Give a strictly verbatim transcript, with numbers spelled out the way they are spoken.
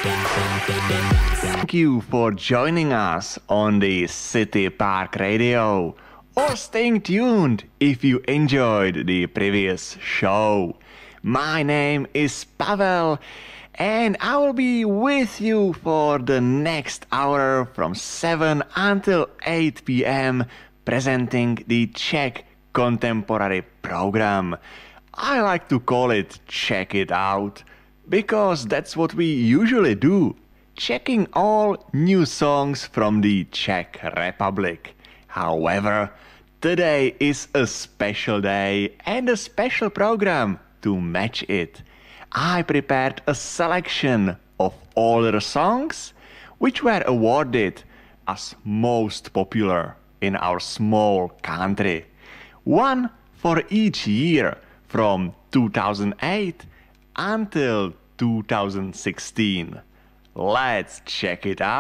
Thank you for joining us on the City Park Radio, or staying tuned if you enjoyed the previous show. My name is Pavel, and I will be with you for the next hour from seven until eight p m, presenting the Czech contemporary program. I like to call it Check It Out, because that's what we usually do, checking all new songs from the Czech Republic. However, today is a special day and a special program to match it. I prepared a selection of older songs which were awarded as most popular in our small country. One for each year from two thousand eight until two thousand sixteen. Let's check it out.